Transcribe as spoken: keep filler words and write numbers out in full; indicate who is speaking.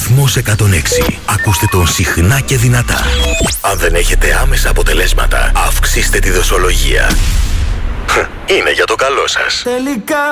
Speaker 1: Ρυθμός εκατόν έξι. Ακούστε τον συχνά και δυνατά. Αν δεν έχετε άμεσα αποτελέσματα, αυξήστε τη δοσολογία. Είναι για το καλό σας.
Speaker 2: Τελικά